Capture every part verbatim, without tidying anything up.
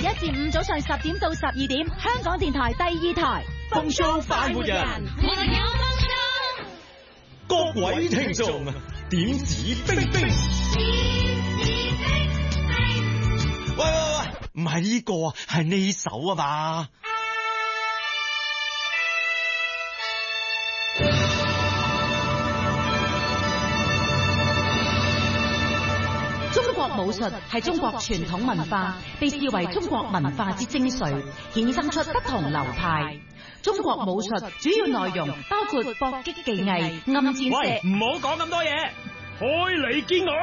一至五早上十點到十二點，香港電台第二台。 風騷快活人，各位聽眾點指兵兵。喂喂喂，唔係呢個啊，係呢首啊嘛。 中國武術係中國傳統文化，被視為中國文化之精髓，衍生出不同流派。中國武術主要內容包括搏擊技藝、暗箭射。 喂，唔好講咁多嘢，開嚟見我。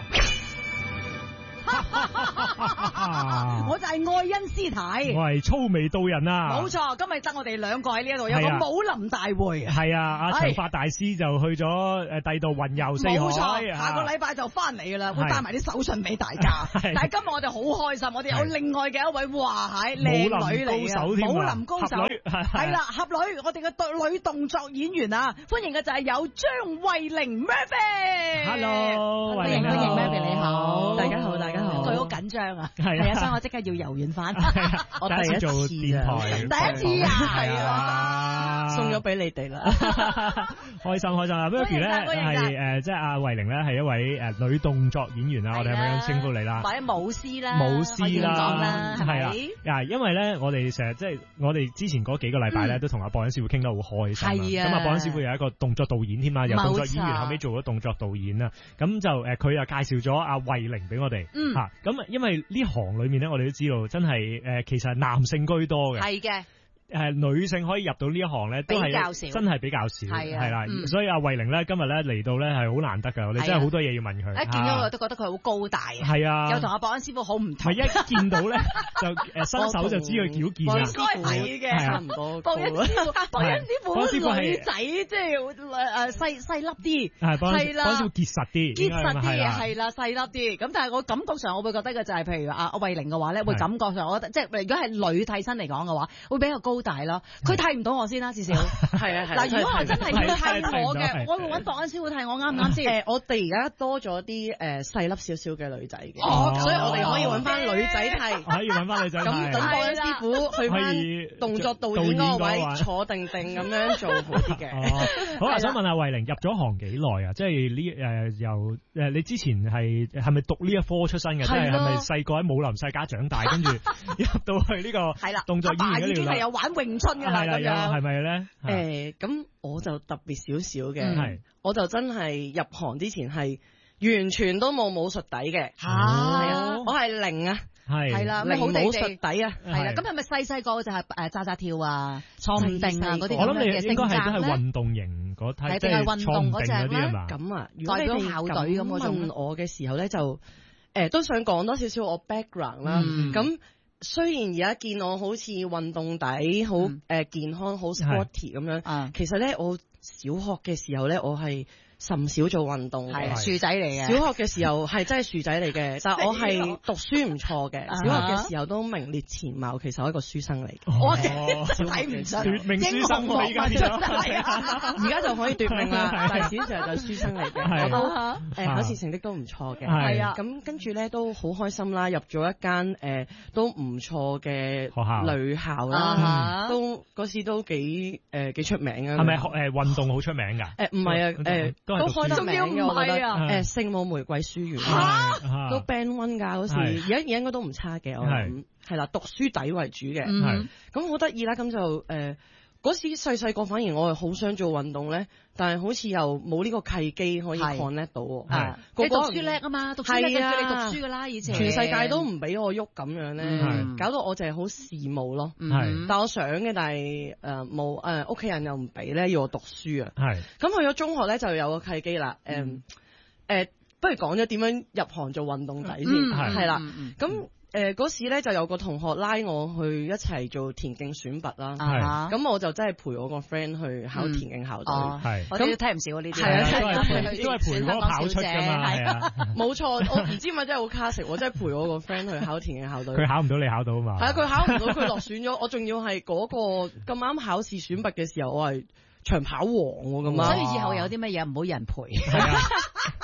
我就係愛因斯坦， 我係粗眉道人啊！ 冇錯，今日得我哋兩個喺呢一度，有個武林大會。係啊，阿長髮大師就去咗誒第度雲遊四海。 冇錯，下個禮拜就翻嚟噶啦，會帶埋啲手信俾大家。但係今日我哋好開心，我哋有另外嘅一位哇係靚女嚟嘅武林高手，係啦，俠女，我哋嘅女動作演員啊，歡迎嘅就係有張慧玲 Murphy。 Hello， 歡迎歡迎 Murphy，你好，大家好，大家好。佢好緊張啊，係啊，所以我即刻要柔軟翻。我第一次做電台，第一次啊，係啊，送咗俾你哋啦， 開心開心啊 Murphy 咧係誒，即係阿慧玲咧係一位誒女動作演員啊，我哋係咪咁稱呼你啦？ 或者舞獅啦， 舞獅啦， 係啊，啊，因為咧我哋成日即係我哋之前嗰幾個禮拜咧都同阿博恩師傅傾得好開心，係啊，咁啊博恩師傅有一個動作導演添啊，由動作演員後尾做咗動作導演啊，咁就誒佢又介紹咗阿慧玲俾我哋，嗯吓。咁因為呢行裏面咧，我哋都知道真係誒，其實係男性居多嘅。係嘅。誒，女性可以入到呢一行咧，都係真係比較少，係啦，所以阿慧玲咧今日咧嚟到咧係好難得噶，我哋真係好多嘢要問佢。一見到我都覺得佢好高大啊，係啊，又同阿博恩師傅好唔同。係一見到咧就誒伸手就知佢矯健啦，應該係嘅，差唔多。博恩師傅，博恩師傅女仔即係誒細細粒啲，係啦，博恩師傅結實啲，結實啲嘢係啦，細粒啲。咁但係我感覺上我會覺得嘅就係，譬如阿阿慧玲嘅話咧，會感覺上我覺得即係如果係女替身嚟講嘅話，會比較高大咯，佢睇唔到我先啦，至少係啊係。嗱，如果我真係要替我嘅，我會揾博恩師傅替我啱唔啱先？誒，我哋而家多咗啲誒細粒少少嘅女仔嘅，哦，所以我哋可以揾翻女仔替，可以揾翻女仔替。咁等博恩師傅去翻動作導演嗰個位坐定定咁樣做好啲嘅。好啊，想問下慧玲入咗行幾耐啊？即係呢誒由誒你之前係係咪讀呢一科出身嘅？即係係咪細個喺武林世家長大，跟住入到去呢個係啦動作演員嗰條路？係有玩詠春㗎啦，咁樣係咪咧？誒，咁我就特別少少嘅，係我就真係入行之前係完全都冇武術底嘅，係啊，我係零啊，係係啦，零武術底啊，係啦。咁係咪細細個就係誒扎扎跳啊、坐唔定啊嗰啲？我諗你應該係都係運動型嗰梯，即係運動嗰隻啦。咁啊，如果你哋校隊咁問我嘅時候咧，就誒都想講多少少我 background 啦，咁。雖然而家見我好似運動底好誒、呃、健康好 sporty 咁樣，嗯、其實咧我小學嘅時候咧我係甚少做運動嘅，樹仔嚟嘅。小學嘅時候係真係樹仔嚟嘅，但係我係讀書唔錯嘅。小學嘅時候都名列前茅，其實我係一個書生嚟嘅。我睇唔出奪命書生喎，而家而家就可以奪命啦。但係小時候就書生嚟嘅，我都誒考試成績都唔錯嘅。係啊，咁跟住咧都好開心啦，入咗一間誒都唔錯嘅學校女校啦，都嗰時都幾誒幾出名啊。係咪誒運動好出名㗎？誒唔係啊誒。都開得名嘅，我覺得誒聖母玫瑰書院都 band one 㗎嗰時，而家而家應該都唔差嘅，我諗係啦，讀書底為主嘅，咁好得意啦，咁就誒嗰時細細個，反而我係好想做運動咧，但係好似又冇呢個契機可以 connect 到，係你讀書叻啊嘛，讀書叻就叫你讀書㗎啦，以前全世界都唔俾我喐咁樣咧，搞到我就係好羨慕咯，係，但我想嘅，但係誒冇誒屋企人又唔俾咧，要我讀書啊，係，咁去咗中學咧就有個契機啦，誒誒，不如講咗點樣入行做運動底先，係啦，咁。誒嗰、呃、時咧就有個同學拉我去一齊做田徑選拔啦，咁、uh huh. 我就真係陪我個 friend 去考田徑校隊，係咁聽唔少呢啲，係啊，都係陪嗰個跑出㗎嘛，係啊，冇錯，我唔知咪真係好 classic，我真係陪我個 friend 去考田徑校隊，佢考唔到你考到啊嘛，係啊，佢考唔到佢落選咗，我仲要係嗰個咁啱考試選拔嘅時候，我係長跑王喎咁啊，所以以後有啲乜嘢唔好有人陪。因為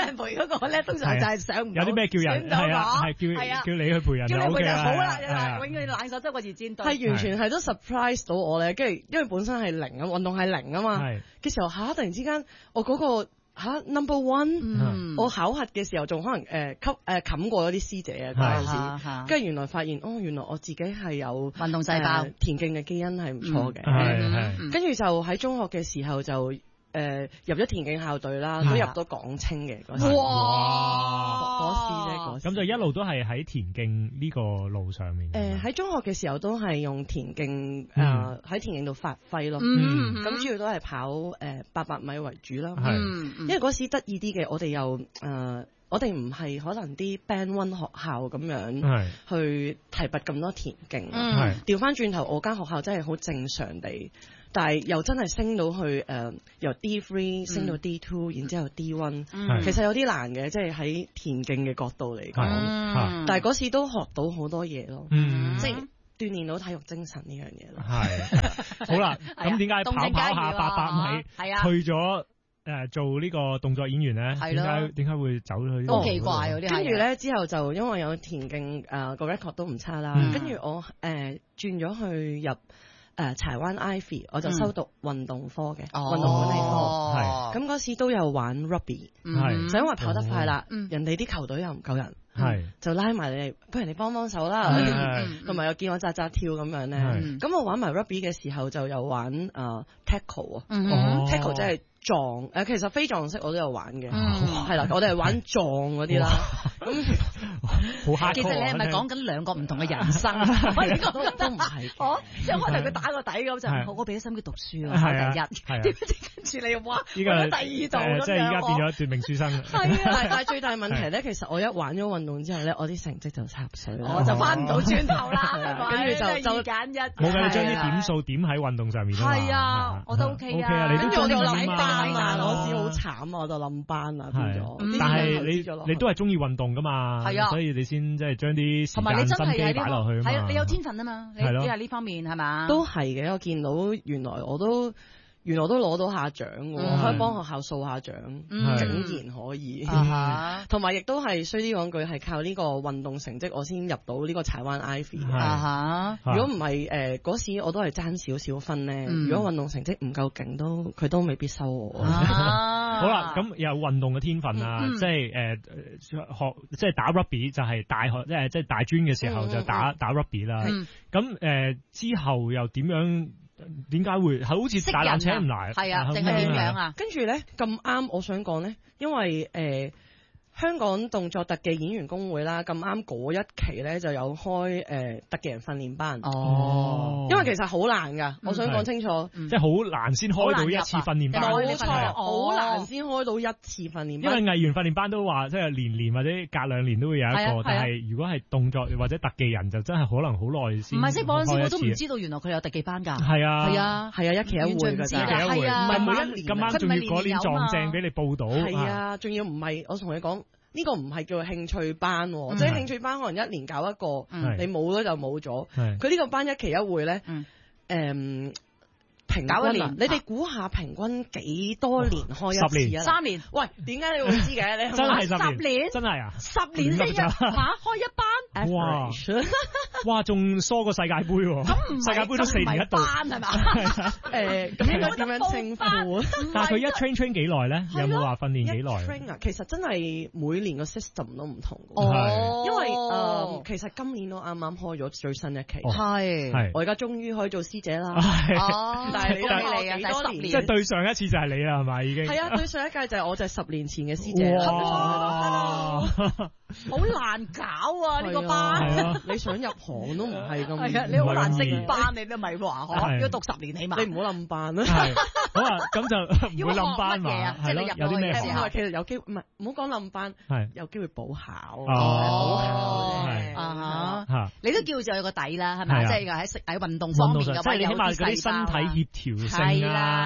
人陪嗰個咧，通常就係上唔到。 有啲咩叫人？係啊，係叫叫你去陪人。 叫你陪人好啦， 係永遠冷手執個熱煎堆。 係完全係都 surprise 到我咧，跟住因為本身係零啊，運動係零啊嘛。嘅時候嚇，突然之間我嗰個。嚇 number one，、嗯、我考核嘅時候仲可能誒吸誒冚過嗰啲師姐啊嗰陣時，跟住原來發現哦，原來我自己係有運動細胞、呃、 田徑嘅基因係唔錯嘅，跟住、嗯、就喺中學嘅時候就誒、呃、入咗田徑校隊啦，都入到港青嘅嗰時。哇！嗰時啫，嗰時咁就一路都係喺田徑呢個路上面。 誒喺、呃、中學嘅時候都係用田徑誒喺田徑度發揮咯。嗯，咁、嗯、主要都係跑誒八百米為主啦。嗯，因為嗰時得意啲嘅，我哋又誒、呃、我哋唔係可能啲 Band One 學校咁樣去提拔咁多田徑。嗯，調翻轉頭，我間學校真係好正常地。但係又真係升到去誒、呃，由 D three 升到 D two，、嗯、然之後 D one，、嗯、其實有啲難嘅，即係喺田徑嘅角度嚟講。嗯、但係嗰時都學到好多嘢咯，嗯、即係鍛鍊到體育精神呢樣嘢咯。 係，好啦，咁點解跑跑下八百米，去咗誒做呢個動作演員咧？點解點解會走去？ 好奇怪嗰啲。 跟住咧之後就因為有田徑誒個 record 都唔差啦，跟住、嗯、我誒、呃、轉咗去入。誒、呃、柴灣 Ivy， 我就修讀運動科嘅、嗯、運動管理科，咁嗰、哦、時都有玩 rugby，、嗯、就因為跑得快啦，嗯、人哋啲球隊又唔夠人，嗯、就拉埋你，不如你幫幫手啦，同埋又見我扎扎跳咁樣咧，咁我玩埋 rugby 嘅時候就有玩誒、uh, tackle 啊、嗯哦、，tackle 即係撞誒，其實非撞式我都有玩嘅，係啦、嗯，我哋係玩撞嗰啲啦。咁好其實你係咪講緊兩個唔同嘅人生？我呢個都唔係， 我即係可能佢打個底咁就，我我俾咗心機讀書啊，考第一，點知跟住你又哇，去咗第二度咁樣， 即係而家變咗奪命書生。 係啊，但係最大問題咧，其實我一玩咗運動之後咧，我啲成績就插水啦， 我就翻唔到轉頭啦， 跟住就就二揀一， 冇計，你將啲點數點喺運動上面。 係啊，我都 OK 啊， 你都中意冧班啊，嗰時好慘啊，我就冧班啊，變咗。 但係你你都係中意運動噶嘛？係啊，所以你先即係將啲時間心機擺落去啊嘛。係你有天分啊嘛，你你係呢方面係嘛？ 都係嘅，我見到原來我都。原來都攞到下獎喎，嗯、可以幫學校掃下獎，嗯、竟然可以。同埋亦都係衰啲講句，係靠呢個運動成績，我先入到呢個柴灣 Ivy。如果唔係誒嗰時我都係爭少少分咧。嗯、如果運動成績唔夠勁，都佢都未必收我。 好啦，咁有運動嘅天分啊，嗯、即係誒、呃、學即係打 rugby 就係大學即係即係大專嘅時候就打、嗯、打 rugby 啦。咁誒、嗯呃、之後又點樣？點解會係好似大纜扯唔嚟？ 係啊，定係點樣啊？ 跟住咧咁啱，我想講咧，因為誒、呃、香港動作特技演員工會啦，咁啱嗰一期咧就有開誒、呃、特技人訓練班。哦，因為其實好難㗎，嗯、我想講清楚， 嗯、即係好難先開到一次訓練班。 冇錯，好難先開到一次訓練班。 因為藝員訓練班都話，即係年年或者隔兩年都會有一個，啊啊、但係如果係動作或者特技人，就真係可能好耐先。唔係識嗰陣時，我都唔知道原來佢有特技班㗎。係啊，係啊，係啊，一期一會㗎，一期一會，唔係每一年。咁啱仲要嗰年撞正俾你報到。 係啊，仲要唔係我同你講。呢個唔係叫興趣班，嗯、即係興趣班可能一年搞一個，嗯、你冇咗就冇咗。佢呢個班一期一會咧，誒、嗯。嗯平均啊！你哋估下平均幾多年開一次啊？十年、三年。喂，點解你會知嘅？你真係十年，真係啊！ 十年先一馬開一班。 哇！哇！仲疏過世界盃喎。咁唔係世界盃都四年一度班係嘛？ 誒，咁應該點樣稱呼？ 但係佢一 train train 幾耐咧？有冇話訓練幾耐？ train 啊，其實真係每年個 system 都唔同嘅。哦。因為誒，其實今年我啱啱開咗最新一期。係。係。我而家終於可以做師姐啦。哦。但係你你啊，幾多年？ 即係對上一次就係你啦，係咪已經？ 係啊，對上一屆就係我，就係十年前嘅師姐。哇！ 好難搞啊！呢個班， 你想入行都唔係咁。 係啊，你好難升班，你都咪話可要讀十年起碼。 你唔好冧班啊！ 好啊，咁就唔會冧班嘛。係咯，有啲咩學啊？ 其實有機會，唔係唔好講冧班，係有機會補考。 哦， 補考啫。 啊哈！你都叫做有個底啦，係咪？即係喺喺運動方面嘅， 即係你起碼嗰啲身體協調性啊，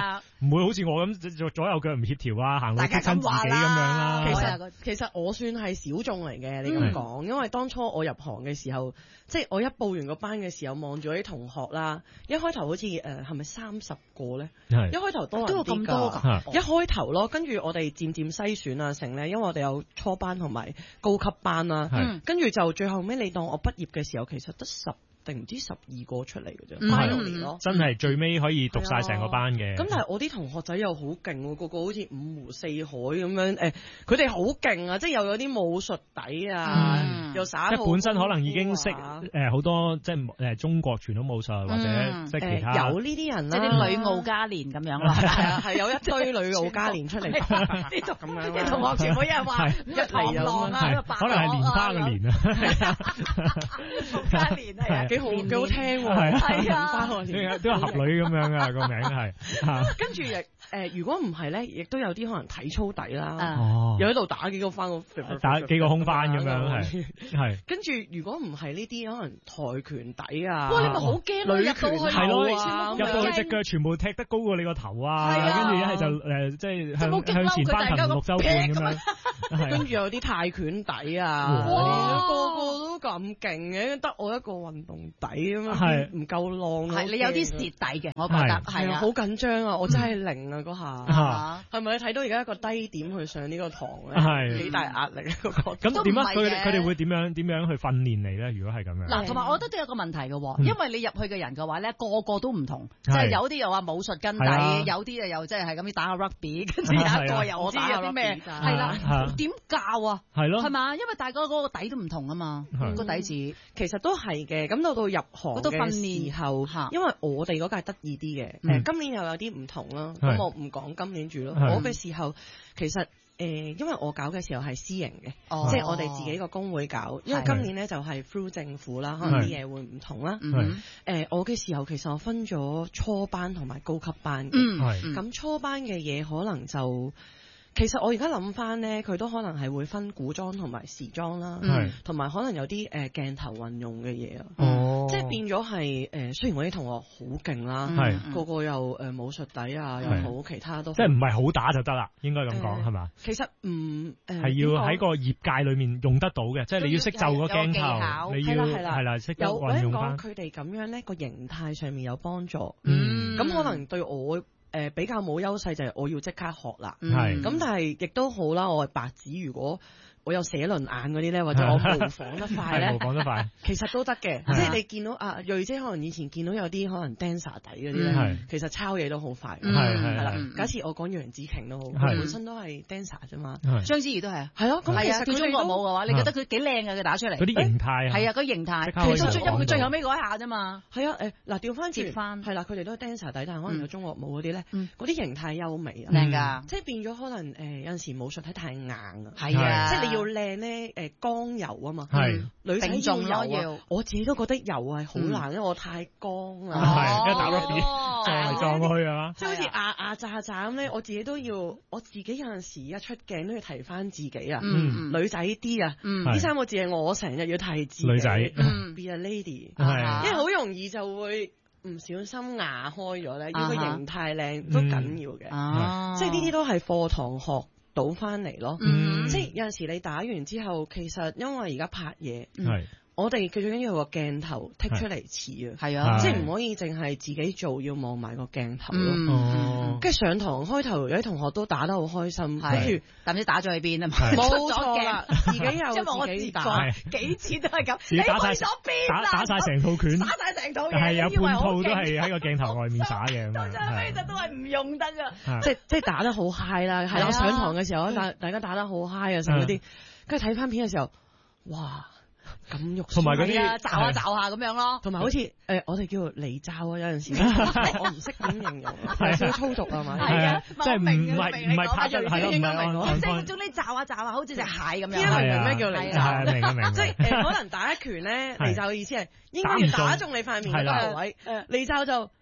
唔會好似我咁左右腳唔協調啊，行路跌親自己咁樣啦。 其實其實我算係小眾嚟嘅，你咁講，因為當初我入行嘅時候，即係我一報完個班嘅時候，望住啲同學啦，一開頭好似誒係咪三十個咧？一開頭多人啲㗎，一開頭咯，跟住我哋漸漸篩選啊成咧，因為我哋有初班同埋高級班啦，跟住就最後尾你當我畢業嘅時候，其實得十定唔知十二個出嚟嘅啫，final年咯， 真係最尾可以讀晒成個班嘅。 咁但係我啲同學仔又好勁喎，個個好似五湖四海咁樣，誒，佢哋好勁啊，即係又有啲武術底啊，又耍即係本身可能已經識誒好多即係誒中國傳統武術或者即係其他有呢啲人啦， 即係啲女奧加連咁樣啦， 係啊，係有一堆女奧加連出嚟，啲同咁樣，啲同學全部一係話一嚟浪啊， 可能係蓮花嘅蓮啊， 奧加連係。幾好幾好聽喎，係啊，都係俠女咁樣啊，個名係。 跟住誒誒，如果唔係咧，亦都有啲可能體操底啦，又喺度打幾個翻， 打幾個空翻咁樣係係。 跟住如果唔係呢啲，可能跆拳底啊， 哇！你咪好驚咯，入到去係咯，入到去隻腳全部踢得高過你個頭啊，跟住一係就誒即係向向前翻騰六周半咁樣。 跟住有啲泰拳底啊，個個都咁勁嘅，得我一個運動底咁樣，唔夠浪。 係你有啲蝕底嘅，我覺得係啊， 好緊張啊！我真係零啊嗰下，係咪你睇到而家一個低點去上呢個堂咧？係幾大壓力啊！嗰個咁點啊？佢佢哋會點樣點樣去訓練你咧？如果係咁樣嗱，同埋我覺得都有個問題嘅，因為你入去嘅人嘅話咧，個個都唔同，即係有啲又話武術根底，有啲又即係係咁打下 rugby，跟住有一個又知有啲咩係啦，點教啊？係咯，係嘛？因為大家嗰個底都唔同啊嘛，個底子其實都係嘅。咁到到入行嘅時候，因為我哋嗰屆得意啲嘅，誒今年又有啲唔同啦。咁我唔講今年住咯。我嘅時候其實誒，因為我搞嘅時候係私營嘅，即係我哋自己個工會搞。因為今年咧就係 through 政府啦，可能啲嘢會唔同啦。誒，我嘅時候其實我分咗初班同埋高級班嘅。咁初班嘅嘢可能就。其實我而家諗翻咧，佢都可能係會分古裝同埋時裝啦，同埋可能有啲誒鏡頭運用嘅嘢啊，即係變咗係誒。雖然我啲同學好勁啦，個個又誒武術底啊，又好其他都， 即係唔係好打就得啦，應該咁講係嘛？ 其實唔誒係要喺個業界裏面用得到嘅，即係你要識就個鏡頭，你要係啦，識得運用翻。 佢哋咁樣咧，個形態上面有幫助，咁可能對我。誒比較冇優勢就係我要即刻學啦，咁、嗯、但係亦都好啦，我係白紙，如果我有寫輪眼嗰啲咧，或者我模仿得快咧， 模仿得快， 其實都得嘅。即係你見到啊，瑞姐可能以前見到有啲可能 dancer 底嗰啲咧，其實抄嘢都好快。係係啦，假設我講楊紫瓊都好，佢本身都係 dancer 啫嘛， 章子怡都係啊。 係咯，咁其實跳中國舞嘅話，你覺得佢幾靚嘅佢打出嚟？ 嗰啲形態係啊，嗰形態。其實入佢最後尾嗰一下啫嘛。 係啊，誒嗱調翻轉翻係啦，佢哋都係 dancer 底，但係可能有中國舞嗰啲咧，嗰啲形態優美啊， 靚㗎。 即係變咗可能誒有陣時武術睇太硬啊， 係啊， 即係你要靚咧。誒剛柔啊嘛，女仔要柔啊，我自己都覺得柔係好難，因為我太剛啦， 係一打落地撞嚟撞去啊嘛， 即係好似壓壓榨榨咁咧，我自己都要，我自己有陣時一出鏡都要提翻自己啊，女仔啲啊，呢三個字係我成日要提自己， 女仔 ，be a lady，因為好容易就會唔小心牙開咗咧，要個形態靚都緊要嘅，即係呢啲都係課堂學倒翻嚟咯，嗯、即係有陣時你打完之後，其實因為而家拍嘢，嗯、我哋最緊要有個鏡頭剔出嚟似啊，係啊，即係唔可以淨係自己做，要望埋個鏡頭咯。跟住、嗯、上堂開頭有啲同學都打得好開心，跟住但唔知打咗去邊啊？冇錯啦，自己有自己打，幾次都係咁， 你打晒打打晒成套拳， 打晒成套嘢， 係有半套都係喺個鏡頭外面打嘅， 到最後尾就都係唔用得噶，即係即係打得好 high 啦，係我上堂嘅時候，大大家打得好 high 啊，成嗰啲，跟住睇翻片嘅時候，哇！咁肉同埋嗰啲啊，爪下爪下咁樣咯， 同埋好似誒，我哋叫做離爪啊，有陣時我唔識點形容，有少少粗俗啊嘛， 係啊，即係唔係唔係拍得係咯，唔係即係總之爪下爪下，好似隻蟹咁樣。 明咩叫離爪？ 明啊明，即係誒，可能打一拳咧，離爪嘅意思係應該要打中你塊面嗰個位，離爪就。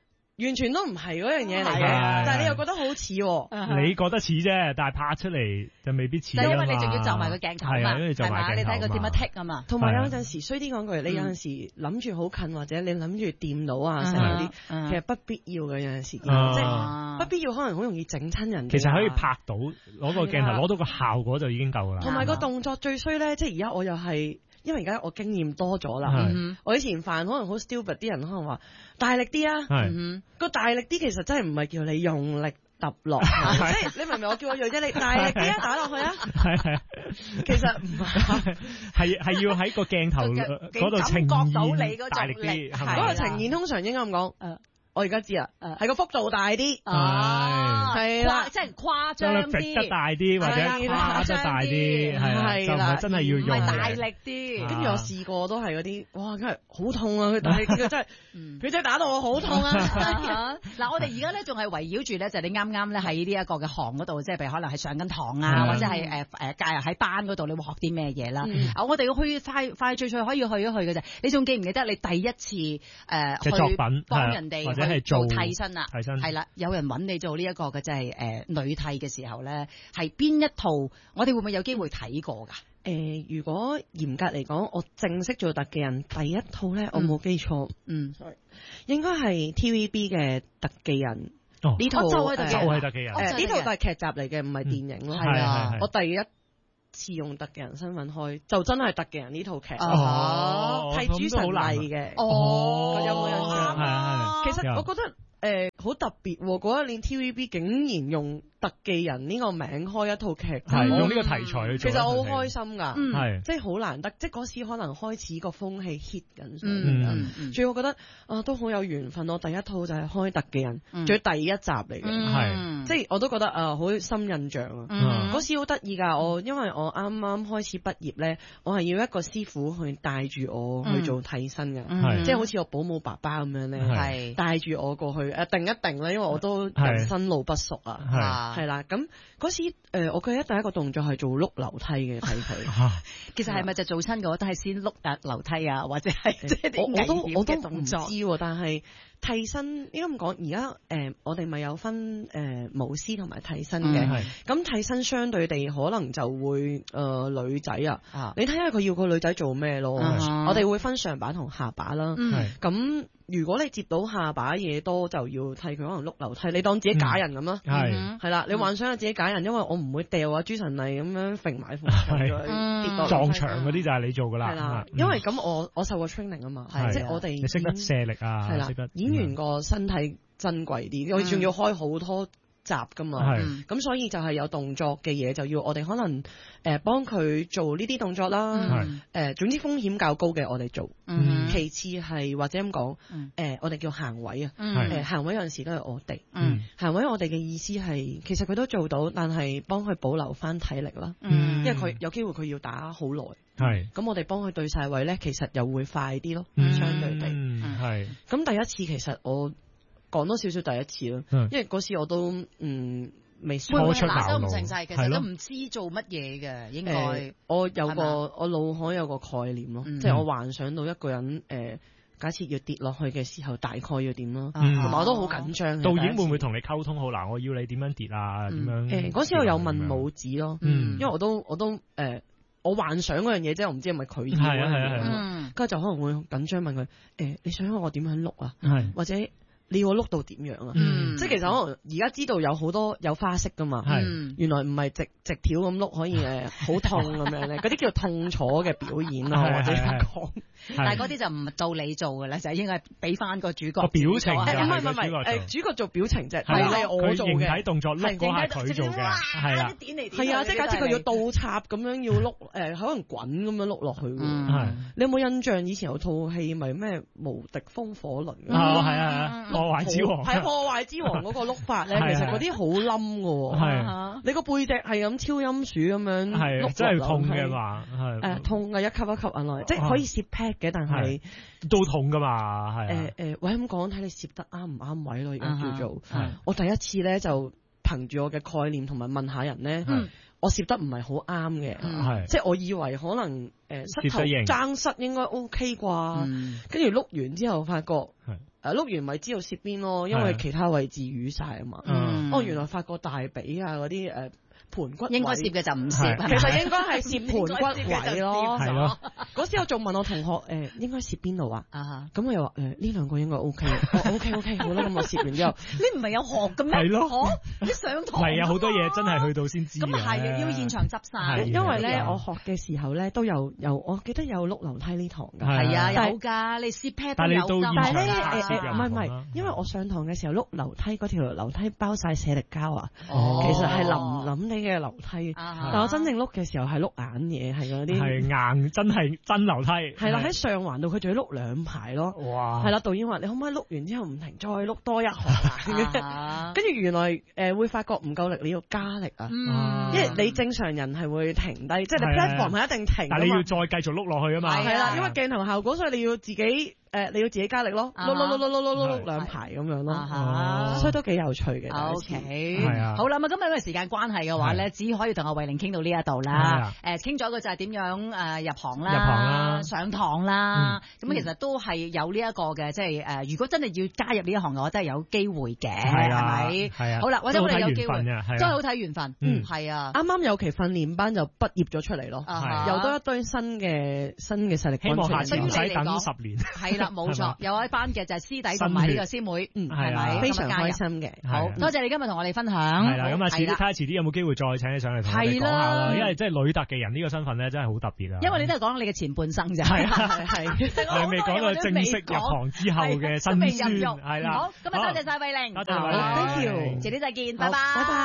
完全都唔係嗰樣嘢嚟嘅，但係你又覺得好似喎。 你覺得似啫，但係拍出嚟就未必似。 因為你仲要就埋個鏡頭嘛，係嘛？你睇佢點樣剔啊嘛。 同埋有陣時衰啲講句，你有陣時諗住好近或者你諗住掂到啊，成嗰啲，其實不必要嘅有陣時，即係不必要，可能好容易整親人。 其實可以拍到攞個鏡頭攞到個效果就已經夠㗎啦。 同埋個動作最衰咧，即係而家我又係。因為而家我經驗多咗啦，我以前犯可能好 stupid，啲人可能話大力啲啊，個大力啲其實真係唔係叫你用力揼落，即係你明唔明？我叫我銳仔，你大力啲啊，打落去啊，係係，其實唔係，係係要喺個鏡頭嗰度呈現大力啲，嗰個呈現通常應該咁講，誒。我而家知啦，係個幅度大啲，係啦，即係誇張啲，得大啲或者誇得大啲，係啦，真係要用，唔係大力啲。跟住我試過都係嗰啲，哇，真係好痛啊！佢但係佢真係，佢真係打到我好痛啊！ 嗱，我哋而家咧仲係圍繞住咧，就係你啱啱咧喺呢一個嘅行嗰度，即係譬如可能係上緊堂啊，或者係誒誒介入喺班嗰度，你會學啲咩嘢啦？啊，我哋要去快快脆脆可以去一去嘅啫。你仲記唔記得你第一次誒去幫人哋？係做替身啦，係啦，有人揾你做呢一個嘅即係誒女替嘅時候咧，係邊一套？我哋會唔會有機會睇過㗎？誒、 呃，如果嚴格嚟講，我正式做特技人第一套咧，我冇記錯，嗯，sorry，應該係 T V B 嘅特技人。哦，呢套就係特技人，誒呢套就係劇集嚟嘅，唔係電影咯。係啊，我第一次用特技人身份開，就真係特技人呢套劇。哦，係主神嚟嘅。哦，有冇印象？係係。其實我覺得誒好特別喎，嗰一年 T V B 竟然用特技人呢個名開一套劇， 係用呢個題材去做。 其實我好開心㗎， 係即係好難得，即係嗰時可能開始個風氣 hit 緊上嚟，所以我覺得啊都好有緣分。我第一套就係開特技人，仲要第一集嚟嘅，係即係我都覺得啊好深印象啊！嗰時好得意㗎，我因為我啱啱開始畢業咧，我係要一個師傅去帶住我去做替身嘅，即係好似我保姆爸爸咁樣咧，係帶住我過去誒定一定啦，因為我都人生路不熟啊。係啦，咁嗰時誒、呃，我記得第一個動作係做碌樓梯嘅，睇佢。 其實係咪就做親嘅話都係先碌下樓梯啊，或者係即係啲危險嘅動作？我都我都唔知，但係替身應該咁講，而家誒我哋咪有分誒、呃、巫師同埋替身嘅。咁、嗯、替身相對地可能就會誒、呃、女仔啊，啊你睇下佢要個女仔做咩咯？啊、我哋會分上把同下把啦。咁、嗯如果你接到下把嘢多，就要替佢可能碌樓梯。你當自己假人咁啦，係係啦。你幻想下自己假人，因為我唔會掉啊朱晨麗咁樣揈埋跌落撞牆嗰啲就係你做噶啦。係啦， 因為咁我我受過 training 啊嘛，即係我哋你識得卸力啊， 係啦。演員個身體珍貴啲，我仲要開好多集噶嘛，咁、嗯、所以就係有動作嘅嘢就要我哋可能誒幫佢做呢啲動作啦，誒、呃、總之風險較高嘅我哋做，嗯、其次係或者咁講，誒、呃、我哋叫行位啊，誒、嗯、行位有陣時都係我哋，嗯、行位我哋嘅意思係其實佢都做到，但係幫佢保留翻體力啦，嗯、因為佢有機會佢要打好耐，係咁、嗯、我哋幫佢對晒位咧，其實又會快啲咯，嗯、相對地，係咁、嗯、第一次其實我。講多少少第一次咯，因為嗰時我都嗯未初出茅廬，都唔成世，其實都唔知做乜嘢嘅，應該、呃、 我有個我腦海有個概念咯，嗯、即係我幻想到一個人誒、呃，假設要跌落去嘅時候，大概要點咯，同埋、嗯、我都好緊張。 導演會唔會同你溝通好嗱？我要你點樣跌啊？點、嗯、樣？誒嗰、 呃、時我有問武指咯，嗯、因為我都我都誒、呃，我幻想嗰樣嘢即係我唔知係咪佢要啊，係啊係啊，跟住就可能會緊張問佢誒、呃，你想我點樣碌啊？ 係或者？你要碌到點樣啊？嗯、即係其實可能而家知道有好多有花式噶嘛，嗯、原來唔係直直條咁碌可以誒好痛咁樣咧，嗰啲叫痛楚嘅表演咯，或者講。 但係嗰啲就唔到你做嘅咧，就係應該俾翻個主角個表情。唔係唔係唔係，主角做表情啫，係我做嘅。佢形體動作碌嗰下佢做嘅，係啦。 係啊，即係假設佢要倒插咁樣要碌誒，可能滾咁樣碌落去。係。你有冇印象以前有套戲咪咩無敵風火輪？ 啊係啊。破壞之王係破壞之王嗰個碌法咧，其實嗰啲好冧嘅，係你個背脊係咁超音鼠咁樣碌， 真係痛嘅嘛，係誒痛嘅，一級一級按落嚟，即係可以攝 pad 嘅，但係都痛噶嘛，係誒誒，喂咁講睇你攝得啱唔啱位咯，而家叫做，我第一次咧就憑住我嘅概念同埋問下人咧，我攝得唔係好啱嘅，即係我以為可能誒膝頭爭膝應該 OK 啩，跟住碌完之後發覺。 誒碌完咪知道攝邊咯，因為其他位置瘀晒啊嘛。哦，原來發覺大髀啊嗰啲誒。盤骨應該攝嘅就唔攝， 其實應該係攝盤骨位咯。 係咯， 嗰時我仲問我同學誒應該攝邊度啊？咁我又話誒呢兩個應該 O K，O K O K 好啦，咁我攝完之後， 你唔係有學嘅咩？ 係咯， 你上堂係啊，好多嘢真係去到先知嘅。 咁啊係啊，要現場執晒。 因為咧我學嘅時候咧都有有，我記得有碌樓梯呢堂㗎。 係啊，有㗎，你攝 pad 都有㗎。 但係咧誒唔係唔係，因為我上堂嘅時候碌樓梯嗰條樓梯包晒瀉力膠啊，其實係腍腍地嘅樓梯。但我真正碌嘅時候係碌硬嘢，係嗰啲係硬，真係真樓梯。 係啦，喺上環度佢仲要碌兩排咯。哇！係啦，導演話你可唔可以碌完之後唔停，再碌多一行？跟住原來誒會發覺唔夠力，你要加力啊！因為你正常人係會停低，即係你 platform 係一定停。 但係你要再繼續碌落去啊嘛。 係啦，因為鏡頭效果，所以你要自己。誒，你要自己加力咯，碌碌碌碌碌碌碌碌兩排咁樣咯，所以都幾有趣嘅。 O K，係啊，好啦，咁今日因為時間關係嘅話咧，只可以同阿慧玲傾到呢一度啦。誒，傾咗個就係點樣誒入行啦， 入行啦， 上堂啦。咁其實都係有呢一個嘅，即係誒，如果真係要加入呢一行嘅話，真係有機會嘅，係咪？係啊。好啦，或者我哋有機會，真係好睇緣分。嗯，係啊。啱啱有期訓練班就畢業咗出嚟咯，又多一堆新嘅新嘅實力。 希望下次唔使等十年。 係。冇錯，有一班嘅就係師弟同埋呢個師妹，嗯，係咪非常開心嘅？ 好多謝你今日同我哋分享。 係啦，咁啊，遲啲睇下遲啲有冇機會再請你上嚟同我哋講下啦。因為即係女特技人呢個身份咧，真係好特別啊。因為你都係講你嘅前半生咋，係係，我未講到正式入行之後嘅辛酸，係啦。好，今日多謝晒慧玲， 多謝慧玲， thank you， 遲啲再見，拜拜， 拜拜。